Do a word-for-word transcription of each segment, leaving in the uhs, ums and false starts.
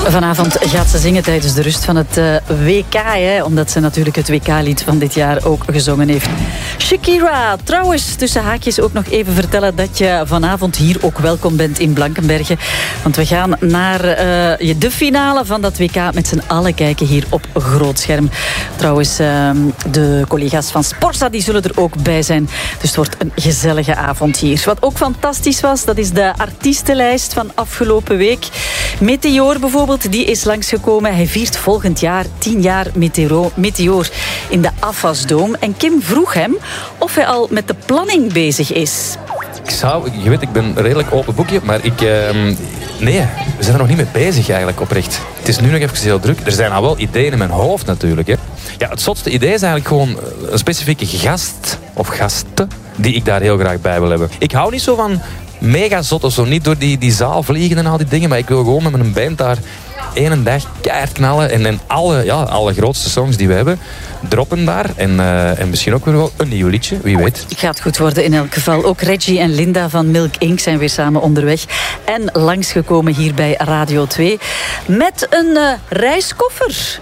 Vanavond gaat ze zingen tijdens de rust van het uh, W K, hè, omdat ze natuurlijk het W K-lied van dit jaar ook gezongen heeft. Shakira, trouwens, tussen haakjes ook nog even vertellen dat je vanavond hier ook welkom bent in Blankenberge. Want we gaan naar uh, de finale van dat W K met z'n allen kijken hier op groot scherm. Trouwens, uh, de collega's van Sporza die zullen er ook bij zijn. Dus het wordt een gezellige avond hier. Wat ook fantastisch was, dat is de artiestenlijst van afgelopen week. Meteor bijvoorbeeld, die is langsgekomen. Hij viert volgend jaar tien jaar Meteor, Meteor in de Afasdome. En Kim vroeg hem of hij al met de planning bezig is. Ik zou, je weet, ik ben een redelijk open boekje, maar ik... Uh, nee, we zijn er nog niet mee bezig eigenlijk, oprecht. Het is nu nog even heel druk. Er zijn al wel ideeën in mijn hoofd natuurlijk. Hè. Ja, het zotste idee is eigenlijk gewoon een specifieke gast of gasten die ik daar heel graag bij wil hebben. Ik hou niet zo van mega zot of zo, niet door die, die zaal vliegen en al die dingen, maar ik wil gewoon met mijn band daar één dag keihard knallen en, en alle, ja, alle grootste songs die we hebben droppen daar. En, uh, en misschien ook weer wel een nieuw liedje, wie weet. Het gaat goed worden in elk geval. Ook Reggie en Linda van Milk Incorporated zijn weer samen onderweg. En langsgekomen hier bij Radio twee. Met een uh, reiskoffer.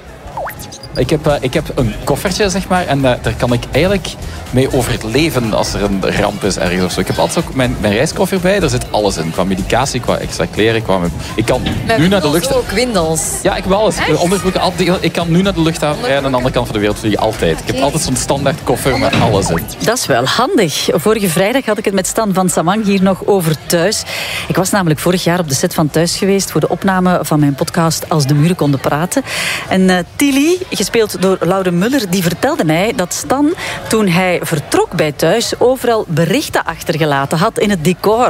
Ik heb, uh, ik heb een koffertje, zeg maar. En uh, daar kan ik eigenlijk mee over het leven als er een ramp is ergens of zo. Ik heb altijd ook mijn, mijn reiskoffer bij. Daar zit alles in. Qua medicatie, qua extra kleren. Qua... Ik kan met nu naar de lucht... ook windels? Ja, ik heb alles. Onderbroeken, altijd... Ik kan nu naar de luchthaven rijden en aan de andere kant van de wereld vliegen. Altijd. Ik heb altijd zo'n standaard koffer met alles in. Dat is wel handig. Vorige vrijdag had ik het met Stan van Samang hier nog over Thuis. Ik was namelijk vorig jaar op de set van Thuis geweest voor de opname van mijn podcast Als de muren konden praten. En uh, Tilly, gespeeld door Lauren Muller, die vertelde mij dat Stan, toen hij vertrok bij Thuis, overal berichten achtergelaten had in het decor.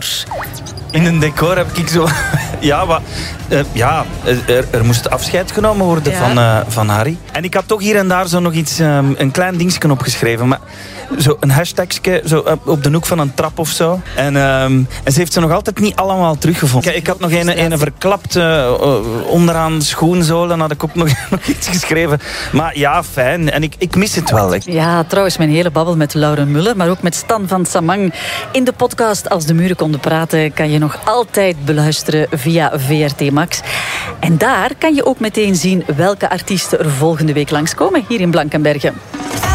In een decor heb ik zo... ja, maar, uh, ja er, er moest afscheid genomen worden ja. van, uh, van Harry. En ik had toch hier en daar zo nog iets, um, een klein dingetje opgeschreven. Maar zo een hashtagje zo op de hoek van een trap of zo. En, um, en ze heeft ze nog altijd niet allemaal teruggevonden. Ik, ik had nog een, een verklapt uh, onderaan schoenzolen. Had ik ook nog, nog iets geschreven. Maar ja, fijn. En ik, ik mis het wel. Ja, trouwens, mijn hele babbel met Lauren Muller, maar ook met Stan van Samang in de podcast Als de muren konden praten, kan je nog altijd beluisteren via V R T Max. En daar kan je ook meteen zien welke artiesten er volgende week langskomen hier in Blankenberge.